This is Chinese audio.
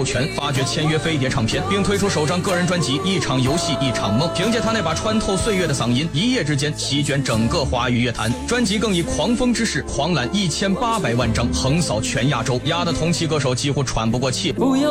授权，发掘签约飞碟唱片，并推出首张个人专辑《一场游戏一场梦》。凭借他那把穿透岁月的嗓音，一夜之间席卷整个华语乐坛。专辑更以狂风之势狂揽1800万张，横扫全亚洲，压得同期歌手几乎喘不过气。 不要